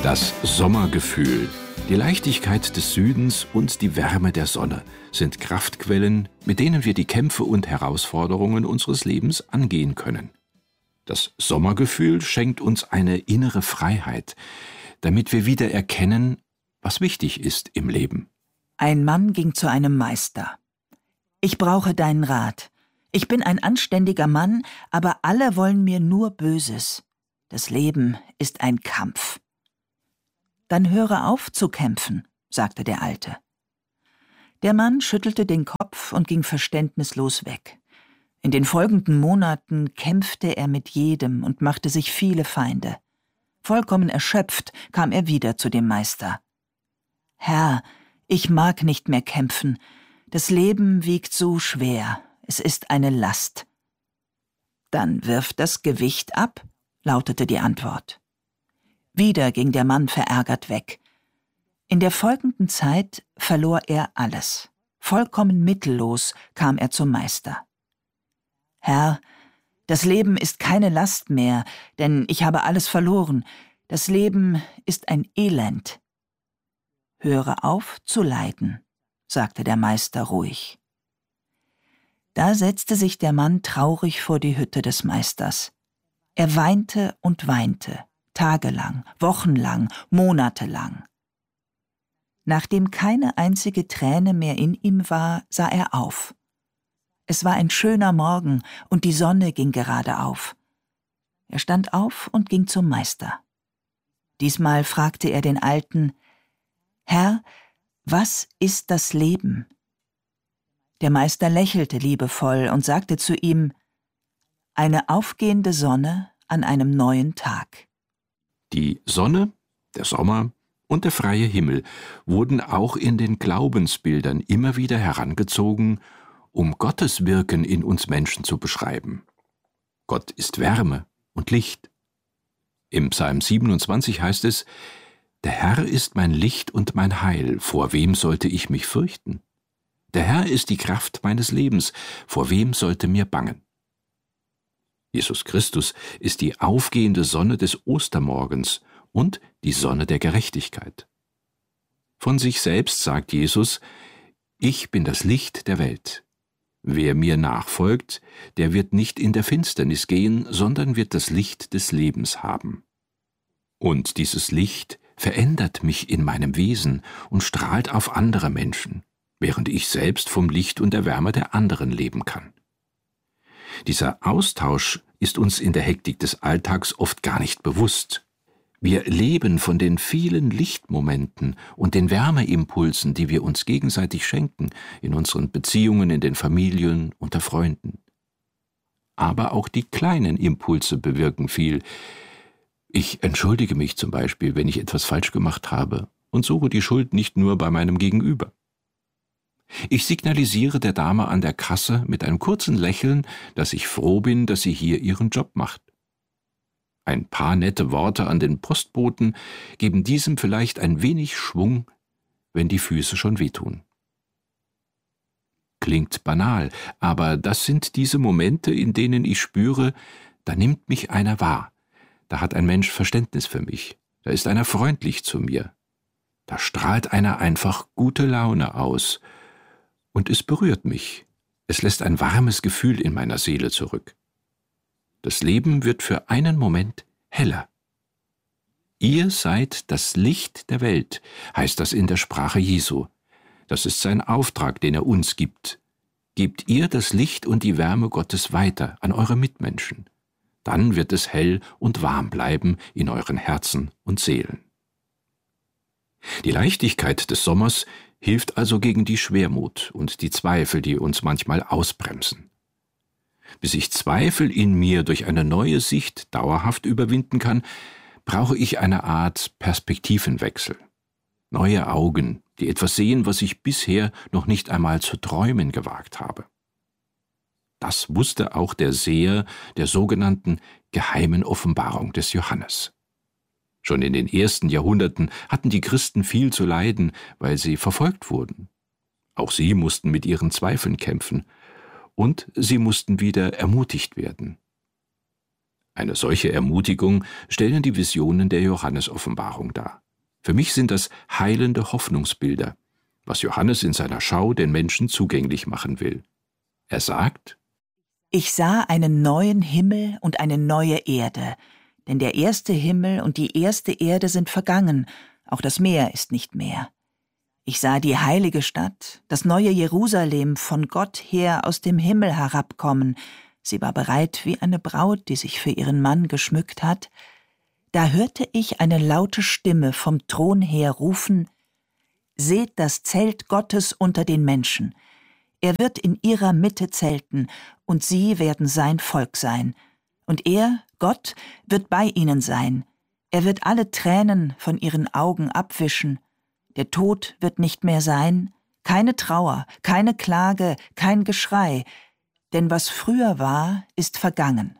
Das Sommergefühl, die Leichtigkeit des Südens und die Wärme der Sonne sind Kraftquellen, mit denen wir die Kämpfe und Herausforderungen unseres Lebens angehen können. Das Sommergefühl schenkt uns eine innere Freiheit, damit wir wieder erkennen, was wichtig ist im Leben. Ein Mann ging zu einem Meister. »Ich brauche deinen Rat. Ich bin ein anständiger Mann, aber alle wollen mir nur Böses. Das Leben ist ein Kampf.« »Dann höre auf zu kämpfen«, sagte der Alte. Der Mann schüttelte den Kopf und ging verständnislos weg. In den folgenden Monaten kämpfte er mit jedem und machte sich viele Feinde. Vollkommen erschöpft kam er wieder zu dem Meister. »Herr, ich mag nicht mehr kämpfen. Das Leben wiegt so schwer. Es ist eine Last.« »Dann wirf das Gewicht ab«, lautete die Antwort. Wieder ging der Mann verärgert weg. In der folgenden Zeit verlor er alles. Vollkommen mittellos kam er zum Meister. »Herr, das Leben ist keine Last mehr, denn ich habe alles verloren. Das Leben ist ein Elend.« »Höre auf zu leiden«, sagte der Meister ruhig. Da setzte sich der Mann traurig vor die Hütte des Meisters. Er weinte und weinte, tagelang, wochenlang, monatelang. Nachdem keine einzige Träne mehr in ihm war, sah er auf. Es war ein schöner Morgen und die Sonne ging gerade auf. Er stand auf und ging zum Meister. Diesmal fragte er den Alten: »Herr, was ist das Leben?« Der Meister lächelte liebevoll und sagte zu ihm: »Eine aufgehende Sonne an einem neuen Tag.« Die Sonne, der Sommer und der freie Himmel wurden auch in den Glaubensbildern immer wieder herangezogen, um Gottes Wirken in uns Menschen zu beschreiben. Gott ist Wärme und Licht. Im Psalm 27 heißt es: »Der Herr ist mein Licht und mein Heil, vor wem sollte ich mich fürchten? Der Herr ist die Kraft meines Lebens, vor wem sollte mir bangen?« Jesus Christus ist die aufgehende Sonne des Ostermorgens und die Sonne der Gerechtigkeit. Von sich selbst sagt Jesus: »Ich bin das Licht der Welt. Wer mir nachfolgt, der wird nicht in der Finsternis gehen, sondern wird das Licht des Lebens haben.« Und dieses Licht verändert mich in meinem Wesen und strahlt auf andere Menschen, während ich selbst vom Licht und der Wärme der anderen leben kann. Dieser Austausch ist uns in der Hektik des Alltags oft gar nicht bewusst. Wir leben von den vielen Lichtmomenten und den Wärmeimpulsen, die wir uns gegenseitig schenken, in unseren Beziehungen, in den Familien, unter Freunden. Aber auch die kleinen Impulse bewirken viel. Ich entschuldige mich zum Beispiel, wenn ich etwas falsch gemacht habe, und suche die Schuld nicht nur bei meinem Gegenüber. Ich signalisiere der Dame an der Kasse mit einem kurzen Lächeln, dass ich froh bin, dass sie hier ihren Job macht. Ein paar nette Worte an den Postboten geben diesem vielleicht ein wenig Schwung, wenn die Füße schon wehtun. Klingt banal, aber das sind diese Momente, in denen ich spüre, da nimmt mich einer wahr, da hat ein Mensch Verständnis für mich, da ist einer freundlich zu mir, da strahlt einer einfach gute Laune aus, und es berührt mich, es lässt ein warmes Gefühl in meiner Seele zurück. Das Leben wird für einen Moment heller. Ihr seid das Licht der Welt, heißt das in der Sprache Jesu. Das ist sein Auftrag, den er uns gibt. Gebt ihr das Licht und die Wärme Gottes weiter an eure Mitmenschen. Dann wird es hell und warm bleiben in euren Herzen und Seelen. Die Leichtigkeit des Sommers hilft also gegen die Schwermut und die Zweifel, die uns manchmal ausbremsen. Bis ich Zweifel in mir durch eine neue Sicht dauerhaft überwinden kann, brauche ich eine Art Perspektivenwechsel. Neue Augen, die etwas sehen, was ich bisher noch nicht einmal zu träumen gewagt habe. Das wusste auch der Seher der sogenannten geheimen Offenbarung des Johannes. Schon in den ersten Jahrhunderten hatten die Christen viel zu leiden, weil sie verfolgt wurden. Auch sie mussten mit ihren Zweifeln kämpfen. Und sie mussten wieder ermutigt werden. Eine solche Ermutigung stellen die Visionen der Johannes-Offenbarung dar. Für mich sind das heilende Hoffnungsbilder, was Johannes in seiner Schau den Menschen zugänglich machen will. Er sagt: Ich sah einen neuen Himmel und eine neue Erde, denn der erste Himmel und die erste Erde sind vergangen, auch das Meer ist nicht mehr. Ich sah die heilige Stadt, das neue Jerusalem, von Gott her aus dem Himmel herabkommen. Sie war bereit wie eine Braut, die sich für ihren Mann geschmückt hat. Da hörte ich eine laute Stimme vom Thron her rufen: Seht das Zelt Gottes unter den Menschen. Er wird in ihrer Mitte zelten, und sie werden sein Volk sein. Und er, Gott, wird bei ihnen sein. Er wird alle Tränen von ihren Augen abwischen. Der Tod wird nicht mehr sein, keine Trauer, keine Klage, kein Geschrei, denn was früher war, ist vergangen.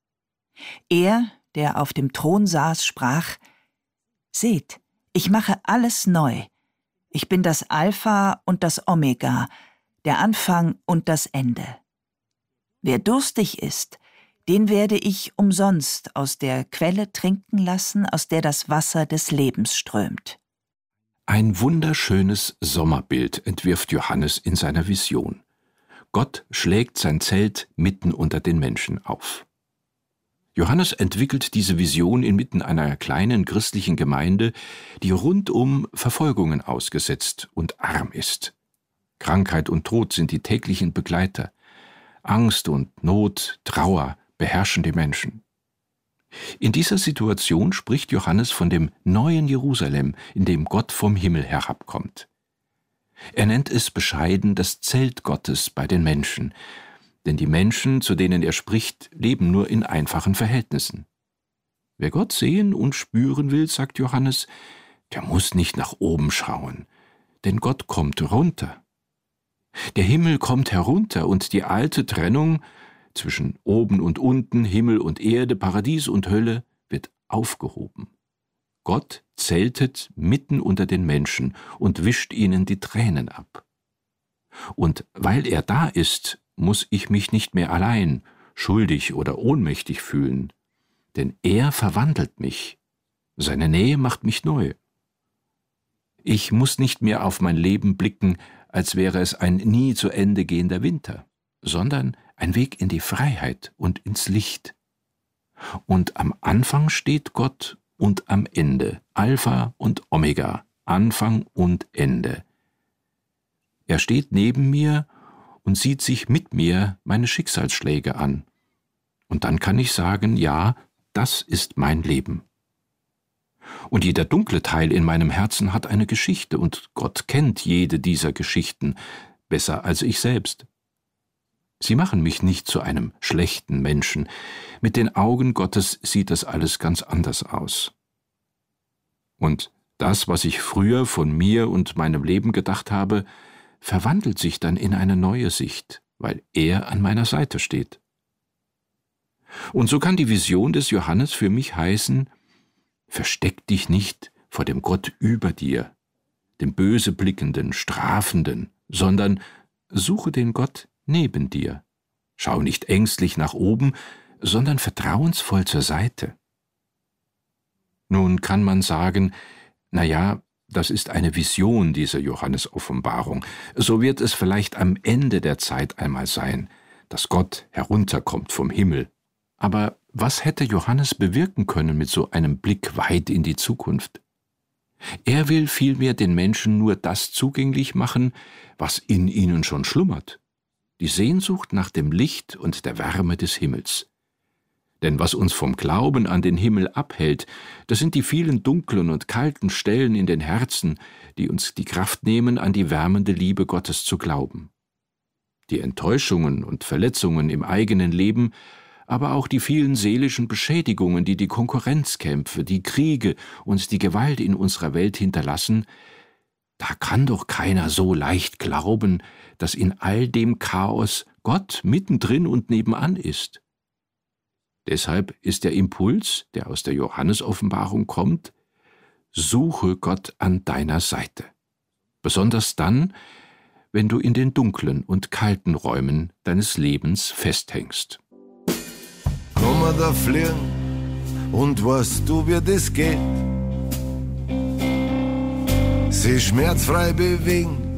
Er, der auf dem Thron saß, sprach: Seht, ich mache alles neu. Ich bin das Alpha und das Omega, der Anfang und das Ende. Wer durstig ist, den werde ich umsonst aus der Quelle trinken lassen, aus der das Wasser des Lebens strömt. Ein wunderschönes Sommerbild entwirft Johannes in seiner Vision. Gott schlägt sein Zelt mitten unter den Menschen auf. Johannes entwickelt diese Vision inmitten einer kleinen christlichen Gemeinde, die rundum Verfolgungen ausgesetzt und arm ist. Krankheit und Tod sind die täglichen Begleiter. Angst und Not, Trauer beherrschen die Menschen. In dieser Situation spricht Johannes von dem neuen Jerusalem, in dem Gott vom Himmel herabkommt. Er nennt es bescheiden das Zelt Gottes bei den Menschen, denn die Menschen, zu denen er spricht, leben nur in einfachen Verhältnissen. Wer Gott sehen und spüren will, sagt Johannes, der muss nicht nach oben schauen, denn Gott kommt runter. Der Himmel kommt herunter und die alte Trennung zwischen oben und unten, Himmel und Erde, Paradies und Hölle wird aufgehoben. Gott zeltet mitten unter den Menschen und wischt ihnen die Tränen ab. Und weil er da ist, muss ich mich nicht mehr allein, schuldig oder ohnmächtig fühlen, denn er verwandelt mich. Seine Nähe macht mich neu. Ich muss nicht mehr auf mein Leben blicken, als wäre es ein nie zu Ende gehender Winter, sondern ein Weg in die Freiheit und ins Licht. Und am Anfang steht Gott und am Ende, Alpha und Omega, Anfang und Ende. Er steht neben mir und sieht sich mit mir meine Schicksalsschläge an. Und dann kann ich sagen, ja, das ist mein Leben. Und jeder dunkle Teil in meinem Herzen hat eine Geschichte, und Gott kennt jede dieser Geschichten besser als ich selbst. Sie machen mich nicht zu einem schlechten Menschen. Mit den Augen Gottes sieht das alles ganz anders aus. Und das, was ich früher von mir und meinem Leben gedacht habe, verwandelt sich dann in eine neue Sicht, weil er an meiner Seite steht. Und so kann die Vision des Johannes für mich heißen: Versteck dich nicht vor dem Gott über dir, dem böse blickenden, strafenden, sondern suche den Gott neben dir. Schau nicht ängstlich nach oben, sondern vertrauensvoll zur Seite. Nun kann man sagen, na ja, das ist eine Vision dieser Johannes-Offenbarung. So wird es vielleicht am Ende der Zeit einmal sein, dass Gott herunterkommt vom Himmel. Aber was hätte Johannes bewirken können mit so einem Blick weit in die Zukunft? Er will vielmehr den Menschen nur das zugänglich machen, was in ihnen schon schlummert: die Sehnsucht nach dem Licht und der Wärme des Himmels. Denn was uns vom Glauben an den Himmel abhält, das sind die vielen dunklen und kalten Stellen in den Herzen, die uns die Kraft nehmen, an die wärmende Liebe Gottes zu glauben. Die Enttäuschungen und Verletzungen im eigenen Leben, aber auch die vielen seelischen Beschädigungen, die die Konkurrenzkämpfe, die Kriege und die Gewalt in unserer Welt hinterlassen, da kann doch keiner so leicht glauben, dass in all dem Chaos Gott mittendrin und nebenan ist. Deshalb ist der Impuls, der aus der Johannes-Offenbarung kommt: Suche Gott an deiner Seite. Besonders dann, wenn du in den dunklen und kalten Räumen deines Lebens festhängst. kann man da fliegen und weißt du, wie das geht? Sich schmerzfrei bewegen